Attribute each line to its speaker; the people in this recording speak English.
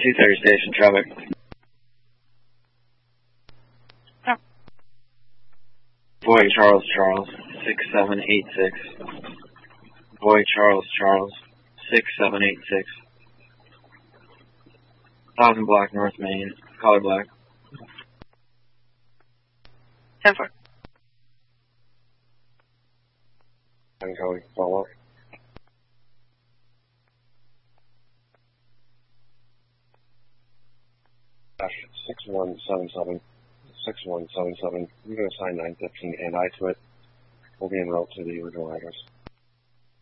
Speaker 1: 230 station traffic.
Speaker 2: Yeah.
Speaker 1: Boy Charles 6786. Boy Charles 6786. 1000 block North Main, color black.
Speaker 2: 10-4.
Speaker 3: I'm going to follow up. Dash 6177. 6177. I'm going to assign 915 and I to it. We'll be en route to the original address.